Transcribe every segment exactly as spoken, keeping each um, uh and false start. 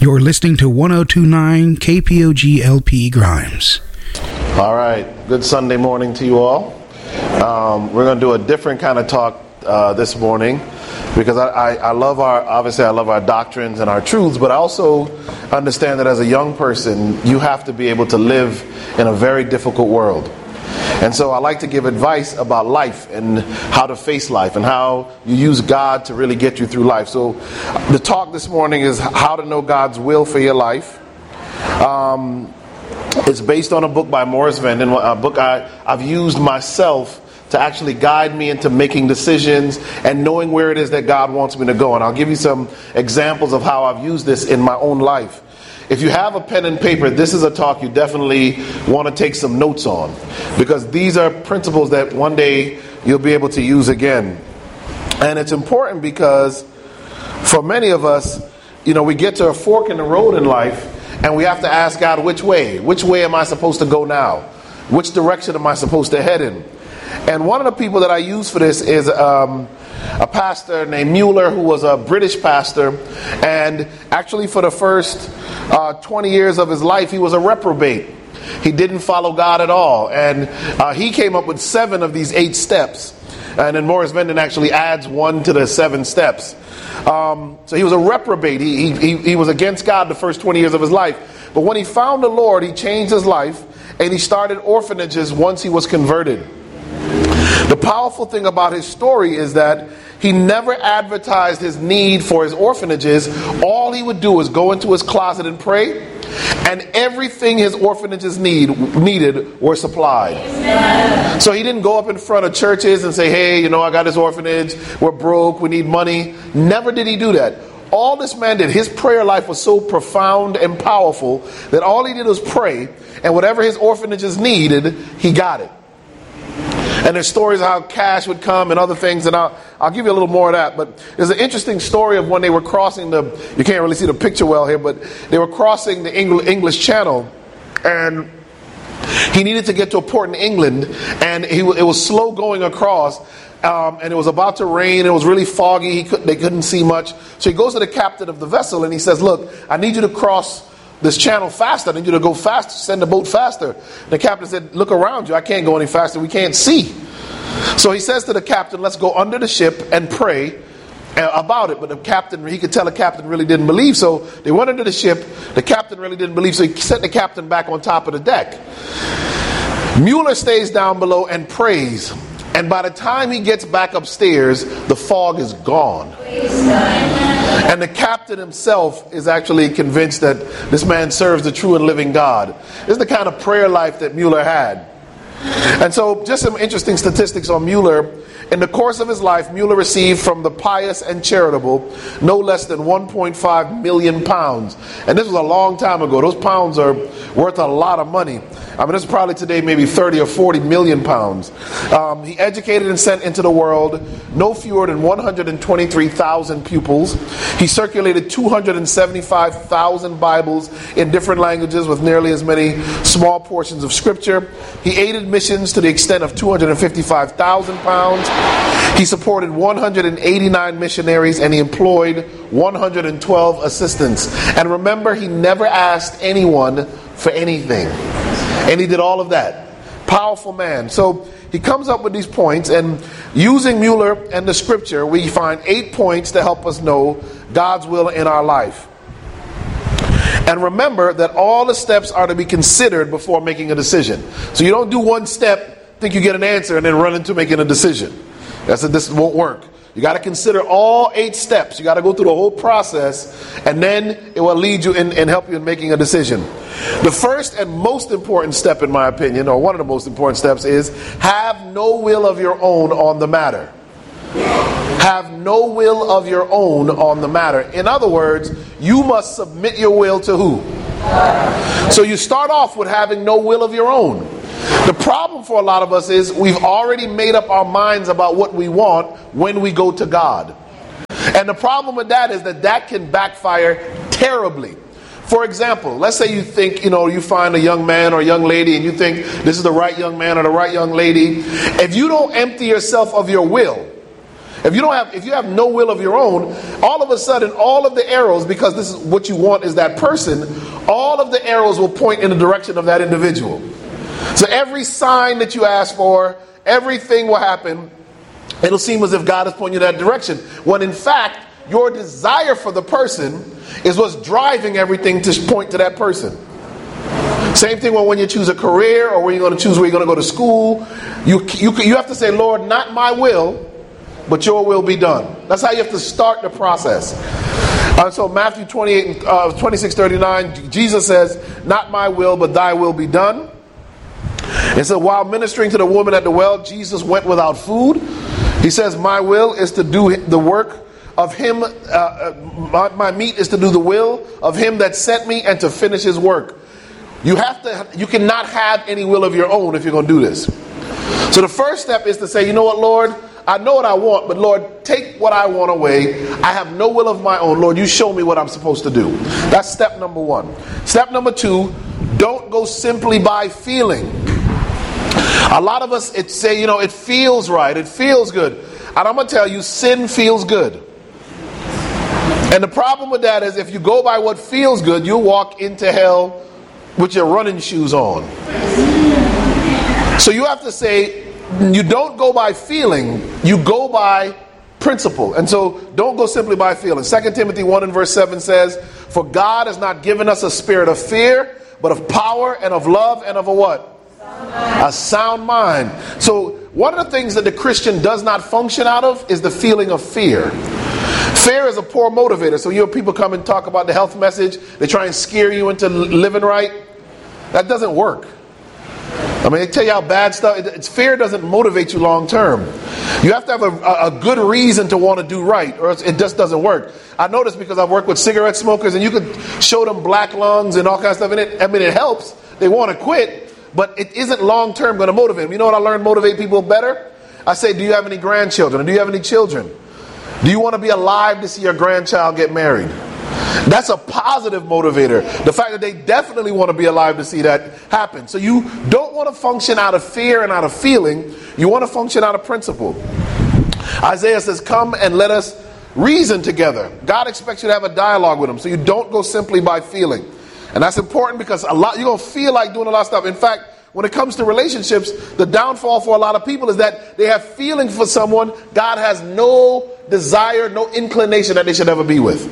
You're listening to one oh two point nine K P O G L P Grimes. All right. Good Sunday morning to you all. Um, we're going to do a different kind of talk uh, this morning because I, I, I love our, obviously I love our doctrines and our truths, but I also understand that as a young person, you have to be able to live in a very difficult world. And so I like to give advice about life and how to face life and how you use God to really get you through life. So the talk this morning is how to know God's will for your life. Um, it's based on a book by Morris Venden, a book I, I've used myself to actually guide me into making decisions and knowing where it is that God wants me to go. And I'll give you some examples of how I've used this in my own life. If you have a pen and paper, this is a talk you definitely want to take some notes on, because these are principles that one day you'll be able to use again. And it's important because for many of us, you know, we get to a fork in the road in life and we have to ask God, which way? Which way am I supposed to go now? Which direction am I supposed to head in? And one of the people that I use for this is um, a pastor named Mueller, who was a British pastor. And actually for the first uh, twenty years of his life, he was a reprobate. He didn't follow God at all. And uh, he came up with seven of these eight steps. And then Morris Venden actually adds one to the seven steps. Um, so he was a reprobate. He, he, he was against God the first twenty years of his life. But when he found the Lord, he changed his life. And he started orphanages once he was converted. The powerful thing about his story is that he never advertised his need for his orphanages. All he would do is go into his closet and pray, and everything his orphanages need needed were supplied. Amen. So he didn't go up in front of churches and say, hey, you know, I got this orphanage, we're broke, we need money. Never did he do that. All this man did, his prayer life was so profound and powerful that all he did was pray, and whatever his orphanages needed, he got it. And there's stories of how cash would come and other things, and I'll, I'll give you a little more of that. But there's an interesting story of when they were crossing the, you can't really see the picture well here, but they were crossing the English Channel, and he needed to get to a port in England, and he, it was slow going across, um, and it was about to rain, it was really foggy, he could, they couldn't see much. So he goes to the captain of the vessel, and he says, look, I need you to cross this channel faster. I need you to go faster, send the boat faster. The captain said, look around you, I can't go any faster, we can't see. So he says to the captain, let's go under the ship and pray about it. But the captain, he could tell the captain really didn't believe. So they went under the ship, the captain really didn't believe, so he sent the captain back on top of the deck. Mueller stays down below and prays. And by the time he gets back upstairs, the fog is gone. And the captain himself is actually convinced that this man serves the true and living God. This is the kind of prayer life that Mueller had. And so just some interesting statistics on Mueller. In the course of his life, Mueller received from the pious and charitable no less than one point five million pounds. And this was a long time ago. Those pounds are worth a lot of money. I mean, this is probably today maybe thirty or forty million pounds. Um, he educated and sent into the world no fewer than one hundred twenty-three thousand pupils. He circulated two hundred seventy-five thousand Bibles in different languages with nearly as many small portions of scripture. He aided missions to the extent of two hundred fifty-five thousand pounds. He supported one hundred eighty-nine missionaries, and he employed one hundred twelve assistants. And remember, he never asked anyone for anything. And he did all of that. Powerful man. So he comes up with these points, and using Mueller and the scripture, we find eight points to help us know God's will in our life. And remember that all the steps are to be considered before making a decision. So you don't do one step, think you get an answer, and then run into making a decision. That's a, this won't work. You got to consider all eight steps. You got to go through the whole process, and then it will lead you in, and help you in making a decision. The first and most important step, in my opinion, or one of the most important steps, is have no will of your own on the matter. Have no will of your own on the matter. In other words, you must submit your will to who? So you start off with having no will of your own. The problem for a lot of us is we've already made up our minds about what we want when we go to God. And the problem with that is that that can backfire terribly. For example, let's say you think, you know, you find a young man or a young lady and you think this is the right young man or the right young lady. If you don't empty yourself of your will If you don't have, if you have no will of your own, all of a sudden, all of the arrows, because this is what you want is that person, all of the arrows will point in the direction of that individual. So every sign that you ask for, everything will happen. It'll seem as if God is pointing you in that direction. When in fact, your desire for the person is what's driving everything to point to that person. Same thing when you choose a career or when you're going to choose where you're going to go to school. You, you, you have to say, Lord, not my will, but your will be done. That's how you have to start the process. Uh, so Matthew twenty-eight, uh, twenty-six thirty-nine, Jesus says, not my will, but thy will be done. And so while ministering to the woman at the well, Jesus went without food. He says, my will is to do the work of him, uh, my, my meat is to do the will of him that sent me and to finish his work. You have to, you cannot have any will of your own if you're going to do this. So the first step is to say, you know what, Lord, I know what I want, but Lord, take what I want away. I have no will of my own. Lord, you show me what I'm supposed to do. That's step number one. Step number two, don't go simply by feeling. A lot of us, it say, you know, it feels right. It feels good. And I'm going to tell you, sin feels good. And the problem with that is if you go by what feels good, you'll walk into hell with your running shoes on. So you have to say, you don't go by feeling, you go by principle. And so don't go simply by feeling. Second Timothy one and verse seven says, for God has not given us a spirit of fear, but of power and of love and of a what? A sound mind. So one of the things that the Christian does not function out of is the feeling of fear. Fear is a poor motivator. So you know, people come and talk about the health message. They try and scare you into living right. That doesn't work. I mean, they tell you how bad stuff. It's, fear doesn't motivate you long term. You have to have a, a good reason to want to do right, or it just doesn't work. I know this because I've worked with cigarette smokers, and you could show them black lungs and all kinds of stuff in it. I mean, it helps. They want to quit, but it isn't long term going to motivate them. You know what I learned motivate people better? I say, do you have any grandchildren? Or do you have any children? Do you want to be alive to see your grandchild get married? That's a positive motivator. The fact that they definitely want to be alive to see that happen. So you don't want to function out of fear and out of feeling. You want to function out of principle. Isaiah says, come and let us reason together. God expects you to have a dialogue with him. So you don't go simply by feeling. And that's important because a lot you're going to feel like doing a lot of stuff. In fact, when it comes to relationships, the downfall for a lot of people is that they have feelings for someone God has no desire, no inclination that they should ever be with.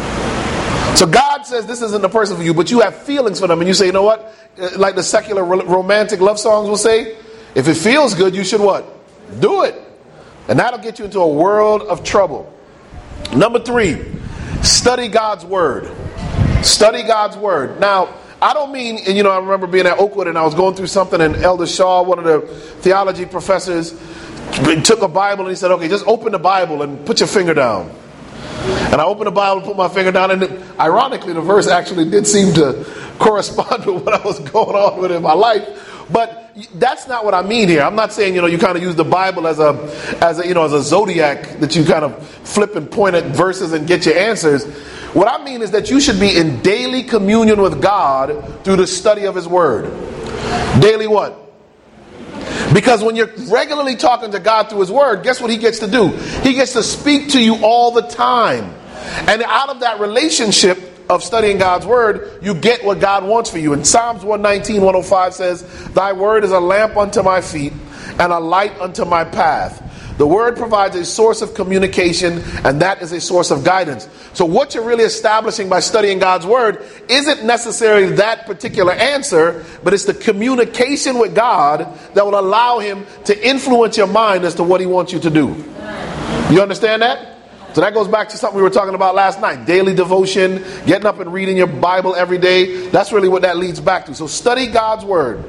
So God says this isn't the person for you, but you have feelings for them. And you say, you know what? Like the secular romantic love songs will say, if it feels good, you should what? Do it. And that'll get you into a world of trouble. Number three, study God's word. Study God's word. Now, I don't mean, and you know, I remember being at Oakwood and I was going through something, and Elder Shaw, one of the theology professors, took a Bible and he said, okay, just open the Bible and put your finger down. And I opened the Bible and put my finger down, and it, ironically, the verse actually did seem to correspond with what I was going on with in my life. But that's not what I mean here. I'm not saying, you know, you kind of use the Bible as a, as a, you know, as a zodiac that you kind of flip and point at verses and get your answers. What I mean is that you should be in daily communion with God through the study of his word. Daily what? Because when you're regularly talking to God through his word, guess what he gets to do? He gets to speak to you all the time. And out of that relationship of studying God's word, you get what God wants for you. In Psalms one nineteen, one oh five says, thy word is a lamp unto my feet and a light unto my path. The word provides a source of communication, and that is a source of guidance. So what you're really establishing by studying God's word isn't necessarily that particular answer, but it's the communication with God that will allow him to influence your mind as to what he wants you to do. You understand that? So that goes back to something we were talking about last night. Daily devotion, getting up and reading your Bible every day. That's really what that leads back to. So study God's word.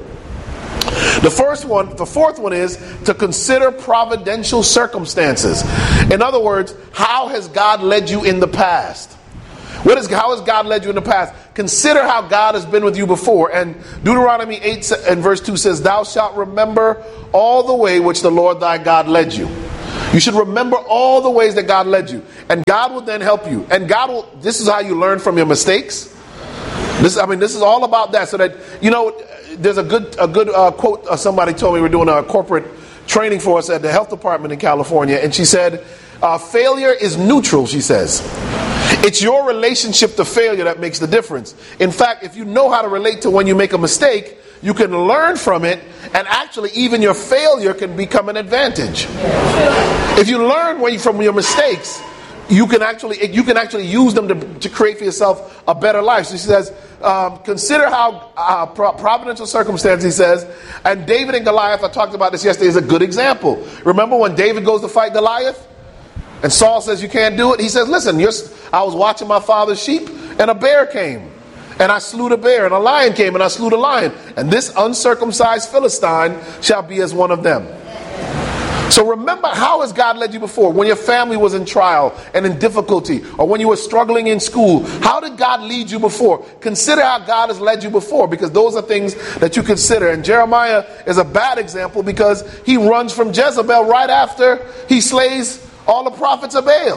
The first one, the fourth one is to consider providential circumstances. In other words, how has God led you in the past? What is, how has God led you in the past? Consider how God has been with you before. And Deuteronomy eight and verse two says, thou shalt remember all the way which the Lord thy God led you. You should remember all the ways that God led you. And God will then help you. And God will, this is how you learn from your mistakes. This, I mean, this is all about that. So that, you know, there's a good a good uh, quote uh, somebody told me. We were doing a corporate training for us at the health department in California, and she said, uh, failure is neutral, she says. It's your relationship to failure that makes the difference. In fact, if you know how to relate to when you make a mistake, you can learn from it, and actually even your failure can become an advantage. If you learn when you, from your mistakes, you can actually you can actually use them to, to create for yourself a better life. So she says, um, consider how uh, providential circumstance, he says, and David and Goliath, I talked about this yesterday, is a good example. Remember when David goes to fight Goliath? And Saul says, you can't do it. He says, listen, you're, I was watching my father's sheep, and a bear came. And I slew the bear, and a lion came, and I slew the lion. And this uncircumcised Philistine shall be as one of them. So remember, how has God led you before? When your family was in trial and in difficulty, or when you were struggling in school, how did God lead you before? Consider how God has led you before, because those are things that you consider. And Jeremiah is a bad example because he runs from Jezebel right after he slays all the prophets of Baal.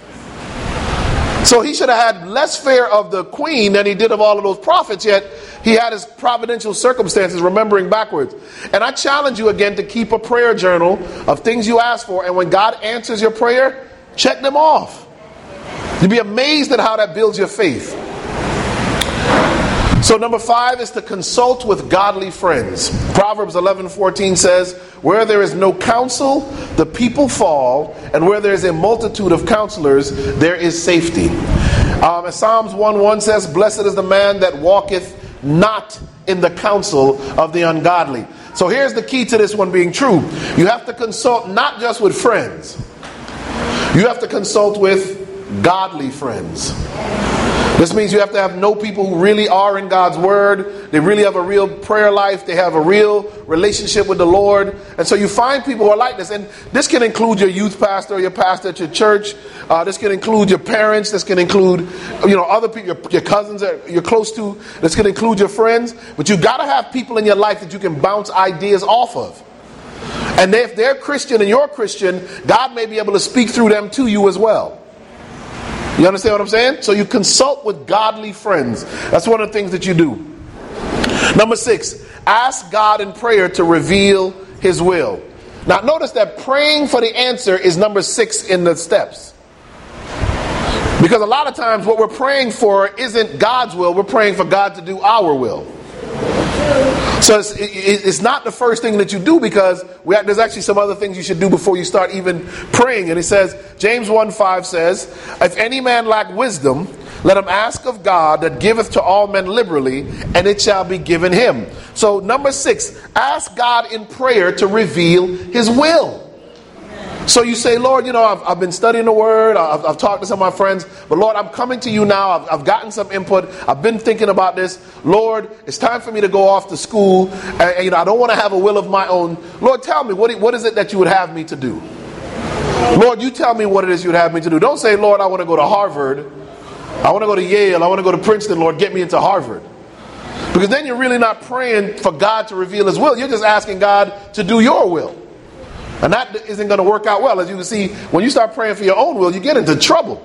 So he should have had less fear of the queen than he did of all of those prophets, yet he had his providential circumstances, remembering backwards. And I challenge you again to keep a prayer journal of things you ask for, and when God answers your prayer, check them off. You'll be amazed at how that builds your faith. So number five is to consult with godly friends. Proverbs eleven fourteen says, where there is no counsel, the people fall, and where there is a multitude of counselors, there is safety. Um, as Psalms one one says, blessed is the man that walketh not in the counsel of the ungodly. So here's the key to this one being true. You have to consult not just with friends. You have to consult with godly friends. This means you have to have know people who really are in God's word. They really have a real prayer life. They have a real relationship with the Lord. And so you find people who are like this. And this can include your youth pastor or your pastor at your church. Uh, this can include your parents. This can include, you know, other people, your, your cousins that you're close to. This can include your friends. But you got to have people in your life that you can bounce ideas off of. And if they're Christian and you're Christian, God may be able to speak through them to you as well. You understand what I'm saying? So you consult with godly friends. That's one of the things that you do. Number six, ask God in prayer to reveal His will. Now notice that praying for the answer is number six in the steps. Because a lot of times what we're praying for isn't God's will. We're praying for God to do our will. So it's, it's not the first thing that you do, because we have, there's actually some other things you should do before you start even praying. And it says, James one five says, if any man lack wisdom, let him ask of God that giveth to all men liberally, and it shall be given him. So number six, ask God in prayer to reveal His will. So you say, Lord, you know, I've, I've been studying the Word. I've, I've talked to some of my friends. But Lord, I'm coming to you now. I've, I've gotten some input. I've been thinking about this. Lord, it's time for me to go off to school. And, and you know, I don't want to have a will of my own. Lord, tell me, what, what is it that you would have me to do? Lord, you tell me what it is you would have me to do. Don't say, Lord, I want to go to Harvard. I want to go to Yale. I want to go to Princeton. Lord, get me into Harvard. Because then you're really not praying for God to reveal His will. You're just asking God to do your will. And that isn't going to work out well. As you can see, when you start praying for your own will, you get into trouble.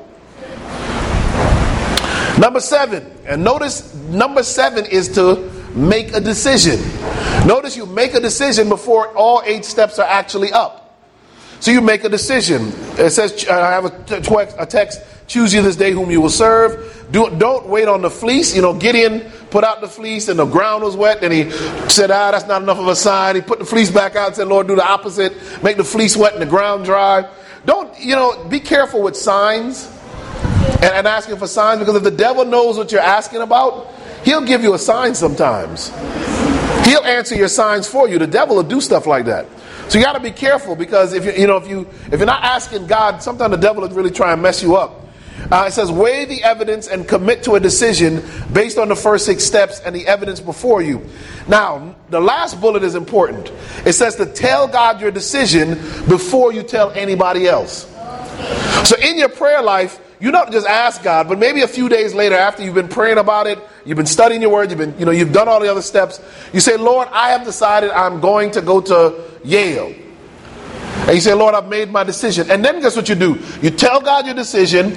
Number seven. And notice, number seven is to make a decision. Notice you make a decision before all eight steps are actually up. So you make a decision. It says, I have a text, choose you this day whom you will serve. Do, don't wait on the fleece. You know, Gideon put out the fleece and the ground was wet. And he said, ah, that's not enough of a sign. He put the fleece back out and said, Lord, do the opposite. Make the fleece wet and the ground dry. Don't, you know, be careful with signs and, and asking for signs, because if the devil knows what you're asking about, he'll give you a sign sometimes. He'll answer your signs for you. The devil will do stuff like that. So you got to be careful, because if you, you know, if you if you're not asking God, sometimes the devil will really try and mess you up. Uh, it says, weigh the evidence and commit to a decision based on the first six steps and the evidence before you. Now, the last bullet is important. It says to tell God your decision before you tell anybody else. So in your prayer life, you don't just ask God, but maybe a few days later, after you've been praying about it, you've been studying your word, you've been, you know, you've done all the other steps. You say, Lord, I have decided I'm going to go to Yale. And you say, Lord, I've made my decision. And then guess what you do? You tell God your decision,